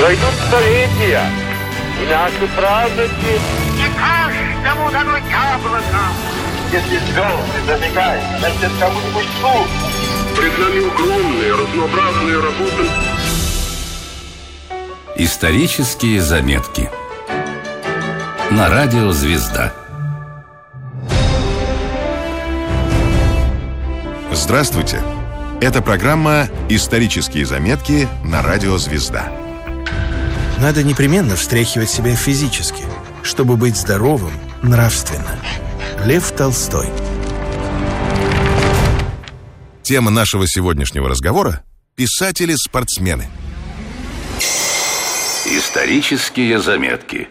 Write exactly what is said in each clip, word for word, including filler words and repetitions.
Пройдут столетия, и наши праздники... Не каждому дано яблоко. Если звезды зажигают, значит, кому-нибудь суд. Пред нами огромные, разнообразные работы. Исторические заметки. На радио «Звезда». Здравствуйте. Это программа «Исторические заметки» на радио «Звезда». Надо непременно встряхивать себя физически, чтобы быть здоровым нравственно. Лев Толстой. Тема нашего сегодняшнего разговора – писатели-спортсмены. Исторические заметки.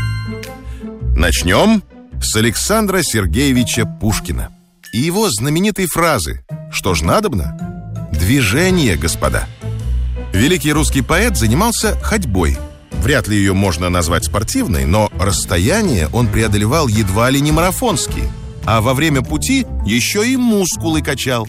Начнем с Александра Сергеевича Пушкина и его знаменитой фразы «Что ж надобно? Движение, господа». Великий русский поэт занимался ходьбой. Вряд ли ее можно назвать спортивной, но расстояние он преодолевал едва ли не марафонские, а во время пути еще и мускулы качал.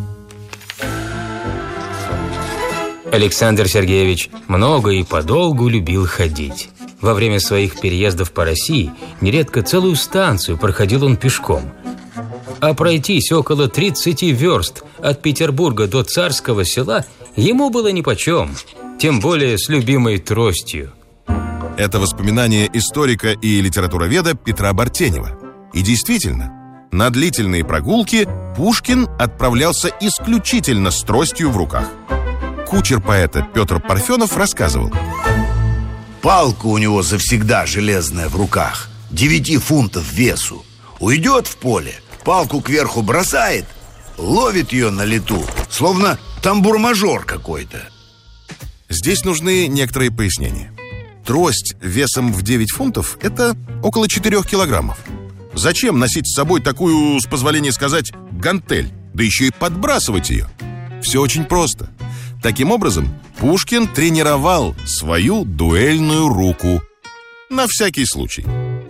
Александр Сергеевич много и подолгу любил ходить. Во время своих переездов по России нередко целую станцию проходил он пешком. А пройтись около тридцати верст от Петербурга до Царского Села ему было нипочем, тем более с любимой тростью. Это воспоминание историка и литературоведа Петра Бартенева. И действительно, на длительные прогулки Пушкин отправлялся исключительно с тростью в руках. Кучер поэта Петр Парфенов рассказывал: палка у него завсегда железная в руках, девяти фунтов весу. Уйдет в поле, палку кверху бросает, ловит ее на лету, словно тамбур-мажор какой-то. Здесь нужны некоторые пояснения. Трость весом в девять фунтов – это около четырех килограммов. Зачем носить с собой такую, с позволения сказать, гантель, да еще и подбрасывать ее? Все очень просто. Таким образом, Пушкин тренировал свою дуэльную руку. На всякий случай.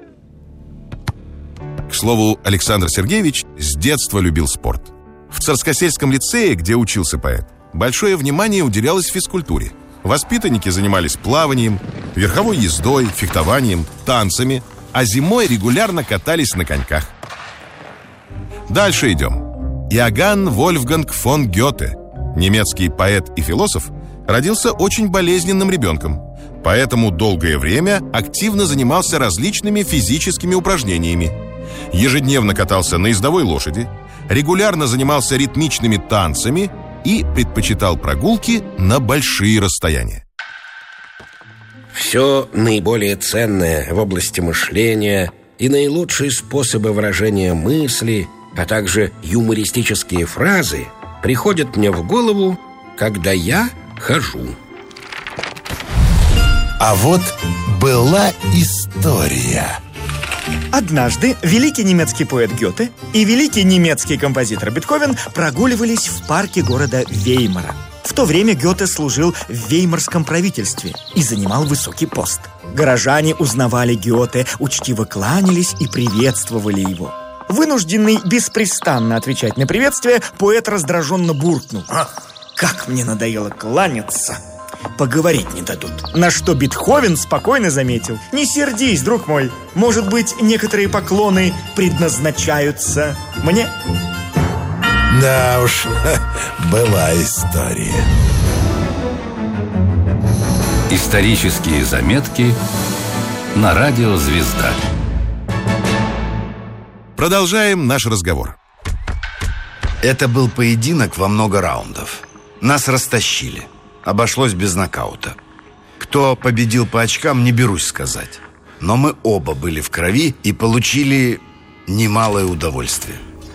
К слову, Александр Сергеевич с детства любил спорт. В Царскосельском лицее, где учился поэт, большое внимание уделялось физкультуре. Воспитанники занимались плаванием, верховой ездой, фехтованием, танцами, а зимой регулярно катались на коньках. Дальше идем. Иоганн Вольфганг фон Гёте, немецкий поэт и философ, родился очень болезненным ребенком, поэтому долгое время активно занимался различными физическими упражнениями. Ежедневно катался на ездовой лошади, регулярно занимался ритмичными танцами и предпочитал прогулки на большие расстояния. Все наиболее ценное в области мышления и наилучшие способы выражения мысли, а также юмористические фразы приходят мне в голову, когда я хожу. А вот была история. Однажды великий немецкий поэт Гёте и великий немецкий композитор Бетховен прогуливались в парке города Веймара. В то время Гёте служил в веймарском правительстве и занимал высокий пост. Горожане узнавали Гёте, учтиво кланялись и приветствовали его. Вынужденный беспрестанно отвечать на приветствие, поэт раздраженно буркнул: «Ах, как мне надоело кланяться! Поговорить не дадут». На что Бетховен спокойно заметил: «Не сердись, друг мой, может быть, некоторые поклоны предназначаются мне». Да уж, была история. Исторические заметки на радио «Звезда». Продолжаем наш разговор. Это был поединок во много раундов. Нас растащили. Обошлось без нокаута. Кто победил по очкам, не берусь сказать. Но мы оба были в крови и получили немалое удовольствие.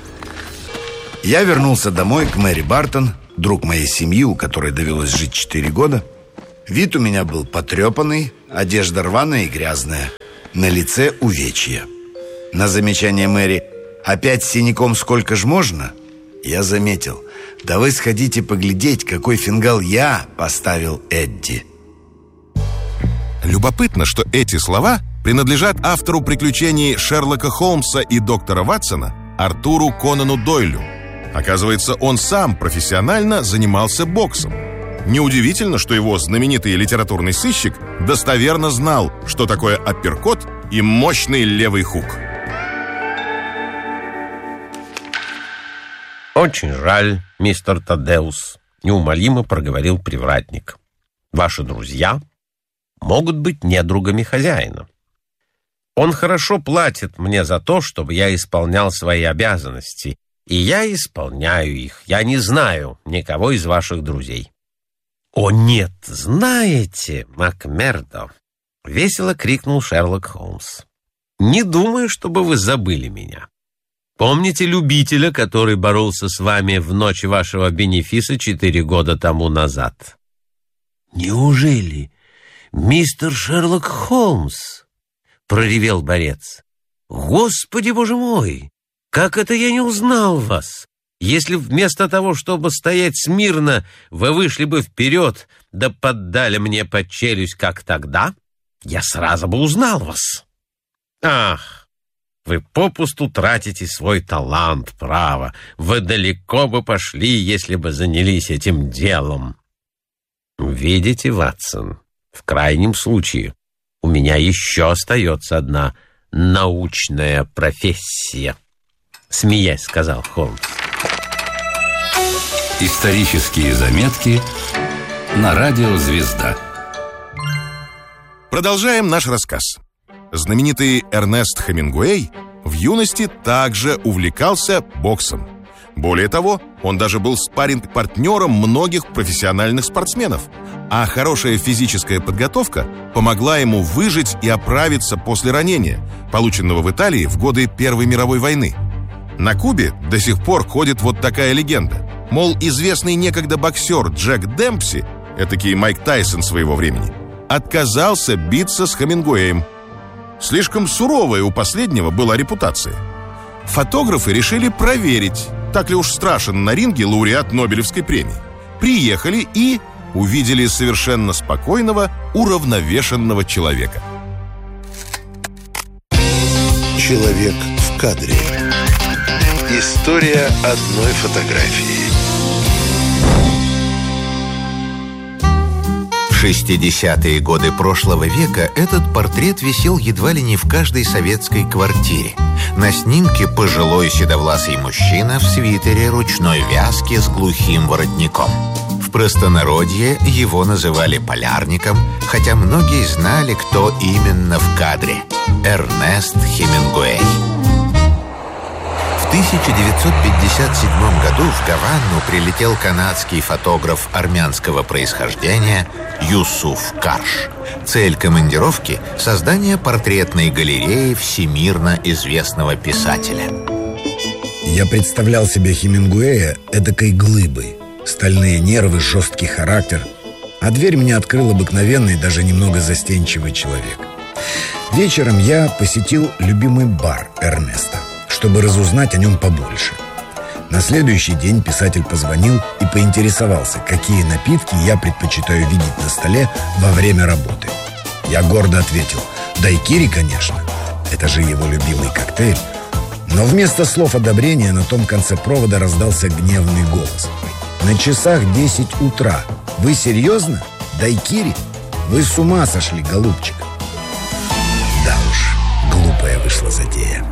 Я вернулся домой к Мэри Бартон, друг моей семьи, у которой довелось жить четыре года. Вид у меня был потрепанный, одежда рваная и грязная. На лице увечья. На замечание Мэри «Опять с синяком сколько ж можно?» я заметил: да вы сходите поглядеть, какой фингал я поставил Эдди. Любопытно, что эти слова принадлежат автору приключений Шерлока Холмса и доктора Ватсона Артуру Конану Дойлю. Оказывается, он сам профессионально занимался боксом. Неудивительно, что его знаменитый литературный сыщик достоверно знал, что такое апперкот и мощный левый хук. «Очень жаль, мистер Тадеус», — неумолимо проговорил привратник. «Ваши друзья могут быть недругами хозяина. Он хорошо платит мне за то, чтобы я исполнял свои обязанности, и я исполняю их. Я не знаю никого из ваших друзей». «О, нет, знаете, Макмердо!» — весело крикнул Шерлок Холмс. «Не думаю, чтобы вы забыли меня. Помните любителя, который боролся с вами в ночь вашего бенефиса четыре года тому назад?» «Неужели, мистер Шерлок Холмс?» — проревел борец. «Господи, боже мой! Как это я не узнал вас? Если вместо того, чтобы стоять смирно, вы вышли бы вперед, да поддали мне под челюсть, как тогда, я сразу бы узнал вас. Ах, вы попусту тратите свой талант, право. Вы далеко бы пошли, если бы занялись этим делом. Видите, Ватсон, в крайнем случае у меня еще остается одна научная профессия», — смеясь сказал Холмс. Исторические заметки на радио «Звезда». Продолжаем наш рассказ. Знаменитый Эрнест Хемингуэй в юности также увлекался боксом. Более того, он даже был спарринг-партнером многих профессиональных спортсменов, а хорошая физическая подготовка помогла ему выжить и оправиться после ранения, полученного в Италии в годы Первой мировой войны. На Кубе до сих пор ходит вот такая легенда. Мол, известный некогда боксер Джек Демпси, этакий Майк Тайсон своего времени, отказался биться с Хемингуэем. Слишком суровая у последнего была репутация. Фотографы решили проверить, так ли уж страшен на ринге лауреат Нобелевской премии. Приехали и увидели совершенно спокойного, уравновешенного человека. Человек в кадре. История одной фотографии. В шестидесятые годы прошлого века этот портрет висел едва ли не в каждой советской квартире. На снимке пожилой седовласый мужчина в свитере ручной вязки с глухим воротником. В простонародье его называли полярником, хотя многие знали, кто именно в кадре – Эрнест Хемингуэй. В тысяча девятьсот пятьдесят седьмом году в Гавану прилетел канадский фотограф армянского происхождения Юсуф Карш. Цель командировки – создание портретной галереи всемирно известного писателя. Я представлял себе Хемингуэя эдакой глыбой. Стальные нервы, жесткий характер. А дверь мне открыл обыкновенный, даже немного застенчивый человек. Вечером я посетил любимый бар Эрнеста, чтобы разузнать о нем побольше. На следующий день писатель позвонил и поинтересовался, какие напитки я предпочитаю видеть на столе во время работы. Я гордо ответил: дайкири, конечно, это же его любимый коктейль. Но вместо слов одобрения на том конце провода раздался гневный голос: на часах десять утра. Вы серьезно? Дайкири? Вы с ума сошли, голубчик. Да уж, глупая вышла затея.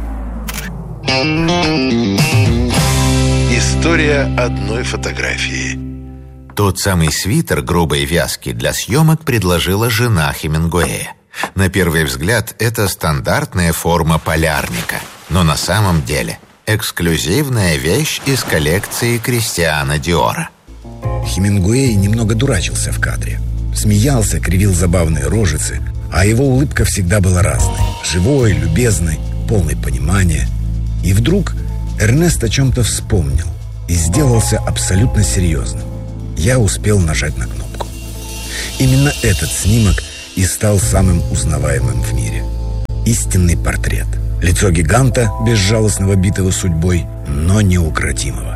История одной фотографии. Тот самый свитер грубой вязки для съемок предложила жена Хемингуэя. На первый взгляд, это стандартная форма полярника, но на самом деле эксклюзивная вещь из коллекции Кристиана Диора. Хемингуэй немного дурачился в кадре. Смеялся, кривил забавные рожицы, а его улыбка всегда была разной. Живой, любезной, полной понимания. И вдруг Эрнест о чем-то вспомнил и сделался абсолютно серьезным. Я успел нажать на кнопку. Именно этот снимок и стал самым узнаваемым в мире. Истинный портрет. Лицо гиганта, безжалостного битого судьбой, но неукротимого.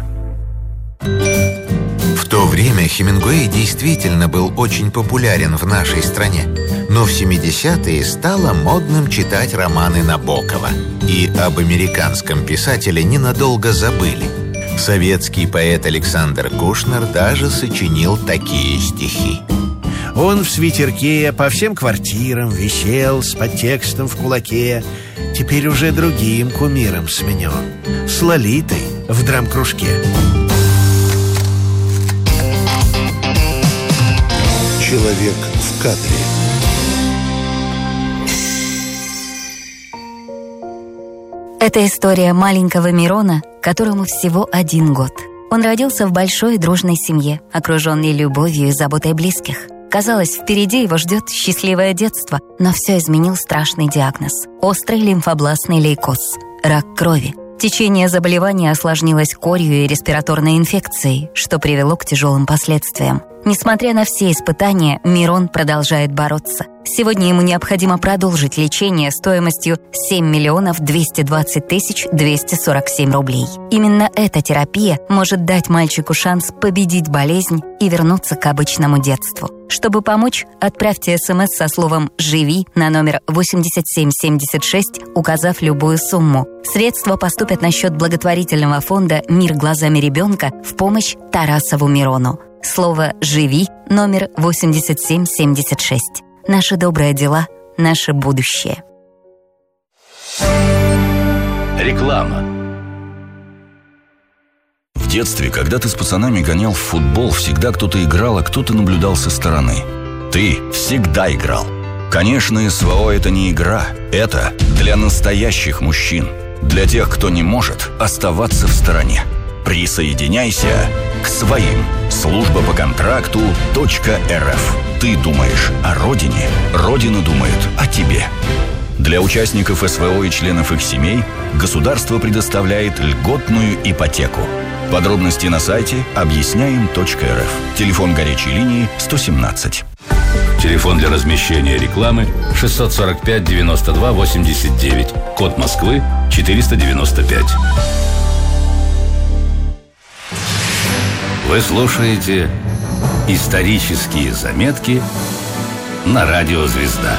В то время Хемингуэй действительно был очень популярен в нашей стране. Но в семидесятые стало модным читать романы Набокова. И об американском писателе ненадолго забыли. Советский поэт Александр Кушнер даже сочинил такие стихи. Он в свитерке по всем квартирам висел с подтекстом в кулаке. Теперь уже другим кумиром сменен, с Лолитой в драм-кружке. Человек в кадре. Это история маленького Мирона, которому всего один год. Он родился в большой дружной семье, окруженный любовью и заботой близких. Казалось, впереди его ждет счастливое детство, но все изменил страшный диагноз – острый лимфобластный лейкоз, рак крови. Течение заболевания осложнилось корью и респираторной инфекцией, что привело к тяжелым последствиям. Несмотря на все испытания, Мирон продолжает бороться. Сегодня ему необходимо продолжить лечение стоимостью семь миллионов двести двадцать тысяч двести сорок семь рублей. Именно эта терапия может дать мальчику шанс победить болезнь и вернуться к обычному детству. Чтобы помочь, отправьте смс со словом «Живи» на номер восемьдесят семь семьдесят шесть, указав любую сумму. Средства поступят на счет благотворительного фонда «Мир глазами ребенка» в помощь Тарасову Мирону. Слово «Живи» номер восемьдесят семь семьдесят шесть. Наши добрые дела, наше будущее. Реклама. В детстве, когда ты с пацанами гонял в футбол, всегда кто-то играл, а кто-то наблюдал со стороны. Ты всегда играл. Конечно, СВО – это не игра. Это для настоящих мужчин. Для тех, кто не может оставаться в стороне. Присоединяйся к своим. Служба по контракту .рф. Ты думаешь о родине, Родина думает о тебе. Для участников СВО и членов их семей государство предоставляет льготную ипотеку. Подробности на сайте объясняем точка эр эф. Телефон горячей линии сто семнадцать. Телефон для размещения рекламы шестьсот сорок пять девяносто два восемьдесят девять. Код Москвы четыреста девяносто пять. Вы слушаете «Исторические заметки» на радио «Звезда».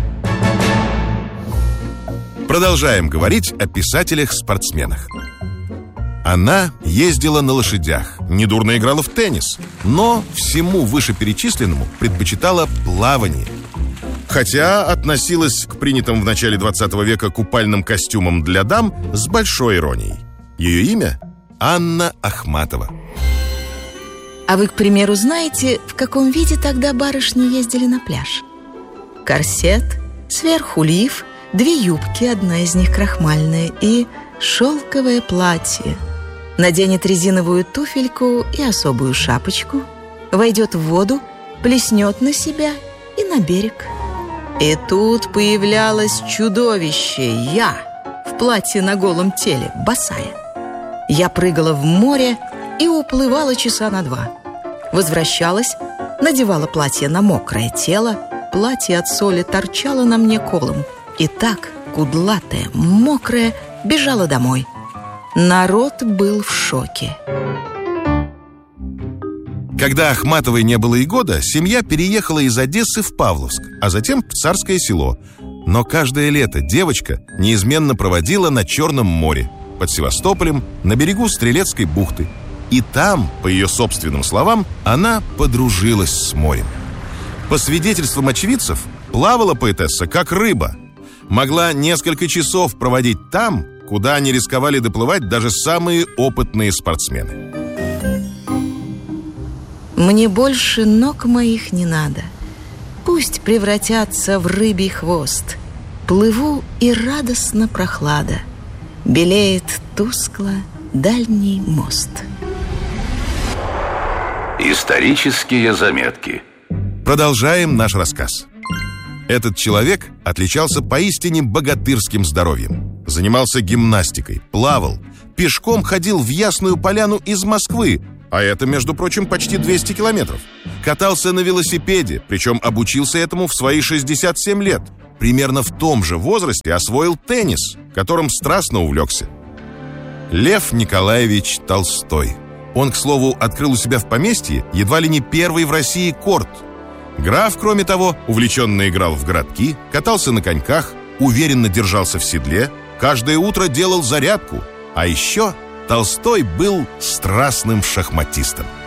Продолжаем говорить о писателях-спортсменах. Она ездила на лошадях, недурно играла в теннис, но всему вышеперечисленному предпочитала плавание. Хотя относилась к принятым в начале двадцатого века купальным костюмам для дам с большой иронией. Ее имя – Анна Ахматова. А вы, к примеру, знаете, в каком виде тогда барышни ездили на пляж? Корсет, сверху лиф, две юбки, одна из них крахмальная, и шелковое платье. Наденет резиновую туфельку и особую шапочку, войдет в воду, плеснет на себя и на берег. И тут появлялось чудовище я в платье на голом теле, босая. Я прыгала в море и уплывала часа на два. Возвращалась, надевала платье на мокрое тело, платье от соли торчало на мне колом. И так, кудлатая, мокрая, бежала домой. Народ был в шоке. Когда Ахматовой не было и года, семья переехала из Одессы в Павловск, а затем в Царское Село. Но каждое лето девочка неизменно проводила на Черном море, под Севастополем, на берегу Стрелецкой бухты. И там, по ее собственным словам, она подружилась с морем. По свидетельствам очевидцев, плавала поэтесса как рыба. Могла несколько часов проводить там, куда не рисковали доплывать даже самые опытные спортсмены. Мне больше ног моих не надо. Пусть превратятся в рыбий хвост. Плыву, и радостно прохлада. Белеет тускло дальний мост. Исторические заметки. Продолжаем наш рассказ. Этот человек отличался поистине богатырским здоровьем. Занимался гимнастикой, плавал, пешком ходил в Ясную Поляну из Москвы, а это, между прочим, почти двести километров. Катался на велосипеде, причем обучился этому в свои шестьдесят семь лет. Примерно в том же возрасте освоил теннис, которым страстно увлекся. Лев Николаевич Толстой. Он, к слову, открыл у себя в поместье едва ли не первый в России корт. Граф, кроме того, увлеченно играл в городки, катался на коньках, уверенно держался в седле, каждое утро делал зарядку, а еще Толстой был страстным шахматистом.